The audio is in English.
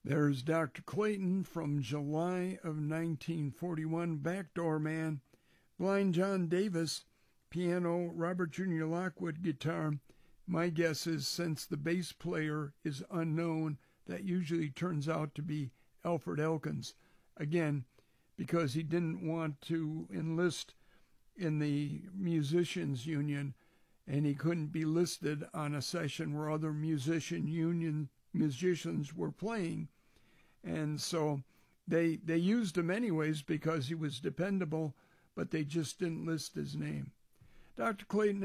There's Dr. Clayton from July of 1941, Backdoor Man. Blind John Davis, piano, Robert Jr. Lockwood guitar. My guess is, since the bass player is unknown, that usually turns out to be Alfred Elkins. Again, because he didn't want to enlist in the musicians union, and he couldn't be listed on a session where other musicians were playing. And so they used him anyways because he was dependable, but they just didn't list his name. Dr. Clayton